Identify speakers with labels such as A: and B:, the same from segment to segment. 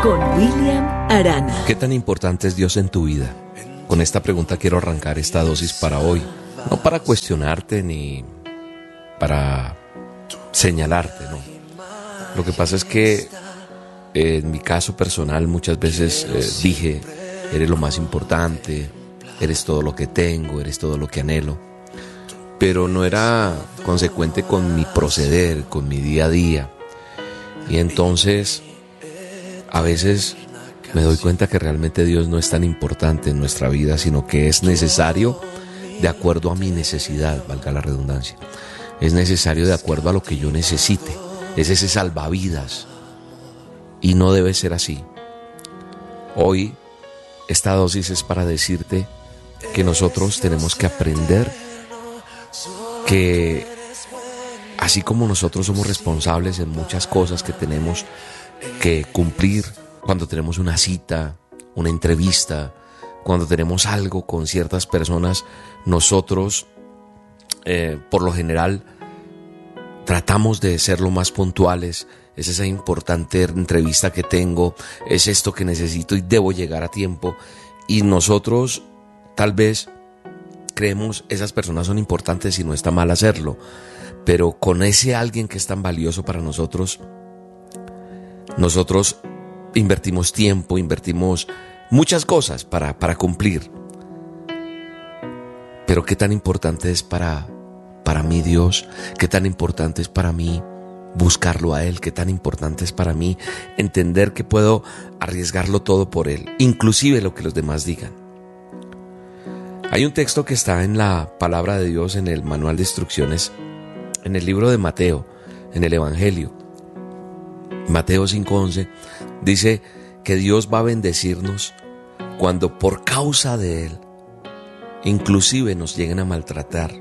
A: con William Arana.
B: ¿Qué tan importante es Dios en tu vida? Con esta pregunta quiero arrancar esta dosis para hoy. No para cuestionarte ni para señalarte, no. Lo que pasa es que en mi caso personal muchas veces dije, eres lo más importante, eres todo lo que tengo, eres todo lo que anhelo. Pero no era consecuente con mi proceder, con mi día a día. Y entonces, a veces me doy cuenta que realmente Dios no es tan importante en nuestra vida, sino que es necesario de acuerdo a mi necesidad, valga la redundancia. Es necesario de acuerdo a lo que yo necesite. Es ese salvavidas. Y no debe ser así. Hoy, esta dosis es para decirte que nosotros tenemos que aprender que así como nosotros somos responsables en muchas cosas que tenemos que cumplir, cuando tenemos una cita, una entrevista, cuando tenemos algo con ciertas personas, nosotros por lo general tratamos de ser lo más puntuales. Es esa importante entrevista que tengo, es esto que necesito y debo llegar a tiempo. Y nosotros tal vez creemos esas personas son importantes y no está mal hacerlo, pero con ese alguien que es tan valioso para nosotros invertimos tiempo, invertimos muchas cosas para cumplir. Pero qué tan importante es para mí Dios, qué tan importante es para mí buscarlo a Él, qué tan importante es para mí entender que puedo arriesgarlo todo por Él, inclusive lo que los demás digan. Hay un texto que está en la palabra de Dios, en el manual de instrucciones, en el libro de Mateo, en el Evangelio. Mateo 5:11 dice que Dios va a bendecirnos cuando por causa de Él, inclusive nos lleguen a maltratar.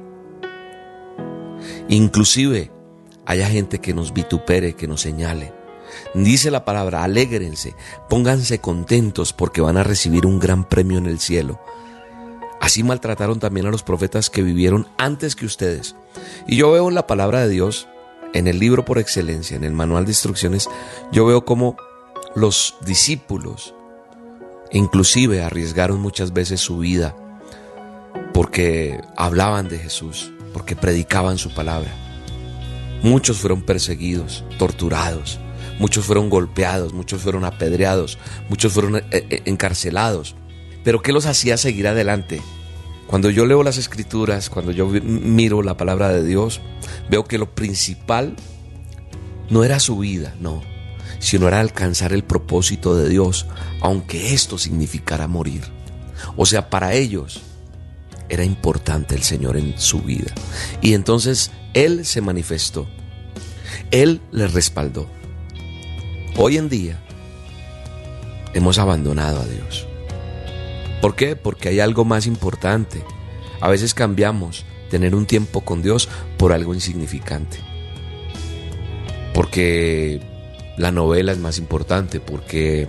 B: Inclusive haya gente que nos vitupere, que nos señale. Dice la palabra, alégrense, pónganse contentos porque van a recibir un gran premio en el cielo. Así maltrataron también a los profetas que vivieron antes que ustedes. Y yo veo en la palabra de Dios, en el libro por excelencia, en el manual de instrucciones, yo veo cómo los discípulos inclusive arriesgaron muchas veces su vida porque hablaban de Jesús, porque predicaban su palabra. Muchos fueron perseguidos, torturados, muchos fueron golpeados, muchos fueron apedreados, muchos fueron encarcelados. Pero ¿qué los hacía seguir adelante? Cuando yo leo las Escrituras, cuando yo miro la palabra de Dios, veo que lo principal no era su vida, no, sino era alcanzar el propósito de Dios, aunque esto significara morir. O sea, para ellos era importante el Señor en su vida. Y entonces Él se manifestó, Él les respaldó. Hoy en día hemos abandonado a Dios. ¿Por qué? Porque hay algo más importante. A veces cambiamos tener un tiempo con Dios por algo insignificante. Porque la novela es más importante, porque,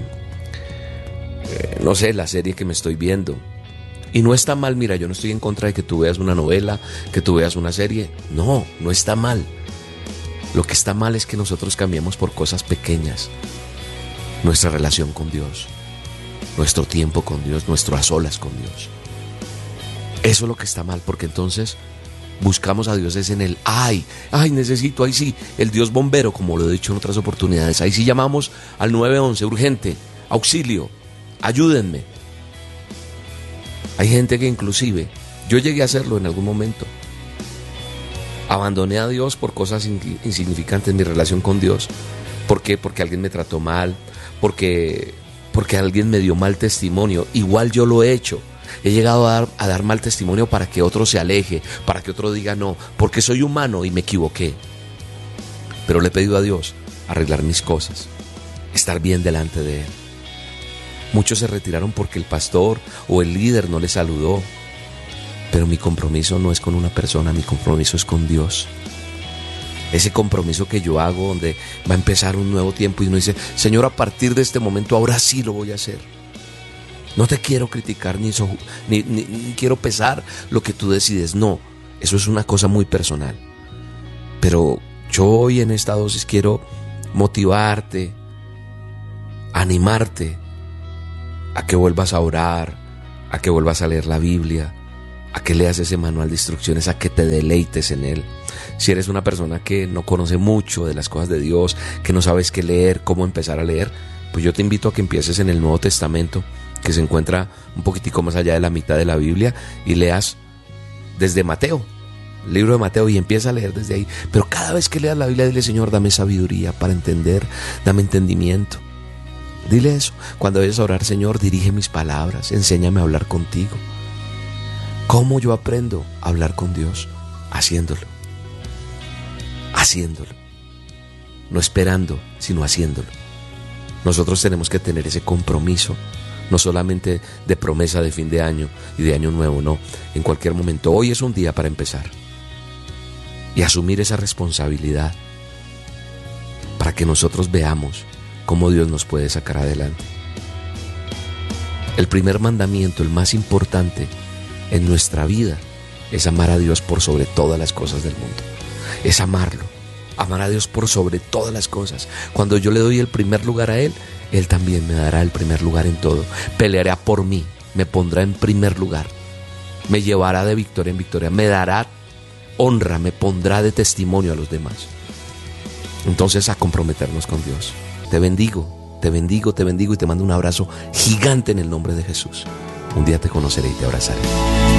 B: no sé, la serie que me estoy viendo. Y no está mal, mira, yo no estoy en contra de que tú veas una novela, que tú veas una serie. No, no está mal. Lo que está mal es que nosotros cambiamos por cosas pequeñas nuestra relación con Dios, nuestro tiempo con Dios, nuestro a solas con Dios. Eso es lo que está mal, porque entonces buscamos a Dios es en el necesito, ahí sí, el Dios bombero, como lo he dicho en otras oportunidades. Ahí sí llamamos al 911, urgente, auxilio, ayúdenme. Hay gente que inclusive, yo llegué a hacerlo en algún momento. Abandoné a Dios por cosas insignificantes en mi relación con Dios. ¿Por qué? Porque alguien me trató mal, porque alguien me dio mal testimonio. Igual yo lo he hecho. He llegado a dar mal testimonio para que otro se aleje, para que otro diga no, porque soy humano y me equivoqué. Pero le he pedido a Dios arreglar mis cosas, estar bien delante de Él. Muchos se retiraron porque el pastor o el líder no les saludó. Pero mi compromiso no es con una persona, mi compromiso es con Dios. Ese compromiso que yo hago donde va a empezar un nuevo tiempo y uno dice, Señor, a partir de este momento ahora sí lo voy a hacer. No te quiero criticar ni quiero pesar lo que tú decides. No, eso es una cosa muy personal. Pero yo hoy en esta dosis quiero motivarte, animarte a que vuelvas a orar, a que vuelvas a leer la Biblia, a que leas ese manual de instrucciones, a que te deleites en él. Si eres una persona que no conoce mucho de las cosas de Dios, que no sabes qué leer, cómo empezar a leer, pues yo te invito a que empieces en el Nuevo Testamento, que se encuentra un poquitico más allá de la mitad de la Biblia, y leas desde Mateo, el libro de Mateo, y empieza a leer desde ahí. Pero cada vez que leas la Biblia, dile: Señor, dame sabiduría para entender, dame entendimiento. Dile eso. Cuando vayas a orar: Señor, dirige mis palabras, enséñame a hablar contigo. ¿Cómo yo aprendo a hablar con Dios? Haciéndolo. Haciéndolo. No esperando, sino haciéndolo. Nosotros tenemos que tener ese compromiso, no solamente de promesa de fin de año y de año nuevo, no. En cualquier momento. Hoy es un día para empezar y asumir esa responsabilidad para que nosotros veamos cómo Dios nos puede sacar adelante. El primer mandamiento, el más importante en nuestra vida, es amar a Dios por sobre todas las cosas del mundo. Es amarlo, amar a Dios por sobre todas las cosas. Cuando yo le doy el primer lugar a Él, Él también me dará el primer lugar en todo. Peleará por mí, me pondrá en primer lugar, me llevará de victoria en victoria, me dará honra, me pondrá de testimonio a los demás. Entonces, a comprometernos con Dios. Te bendigo, te bendigo, te bendigo y te mando un abrazo gigante en el nombre de Jesús. Un día te conoceré y te abrazaré.